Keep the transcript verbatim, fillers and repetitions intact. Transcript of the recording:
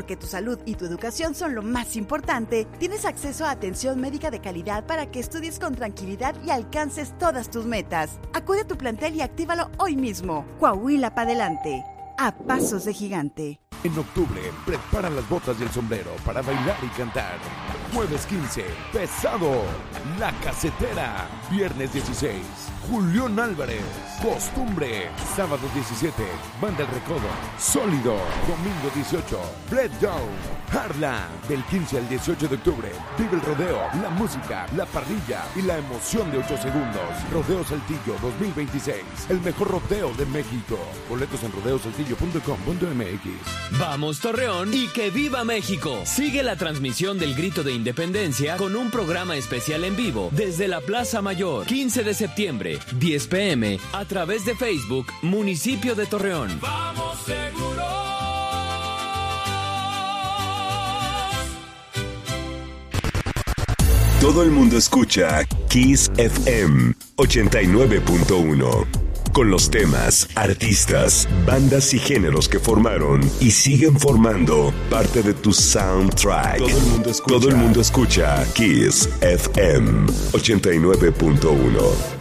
Porque tu salud y tu educación son lo más importante, tienes acceso a atención médica de calidad para que estudies con tranquilidad y alcances todas tus metas. Acude a tu plantel y actívalo hoy mismo. Coahuila pa' adelante. A pasos de gigante. En octubre, prepara las botas y el sombrero para bailar y cantar. Jueves quince, Pesado, La Casetera. Viernes dieciséis, Julián Álvarez, Costumbre. Sábado diecisiete, Banda El Recodo, Sólido. Domingo dieciocho, Bread Down, Harlan. Del quince al dieciocho de octubre, vive el rodeo, la música, la parrilla y la emoción de ocho segundos. Rodeo Saltillo dos mil veintiséis, el mejor rodeo de México. Boletos en rodeo saltillo punto com punto m x. Vamos Torreón y que viva México. Sigue la transmisión del Grito de Independencia con un programa especial en vivo desde la Plaza Mayor, quince de septiembre, diez p m a través de Facebook, Municipio de Torreón. Vamos seguros. Todo el mundo escucha Kiss F M ochenta y nueve punto uno. Con los temas, artistas, bandas y géneros que formaron y siguen formando parte de tu soundtrack. Todo el mundo escucha, Todo el mundo escucha Kiss F M ochenta y nueve punto uno.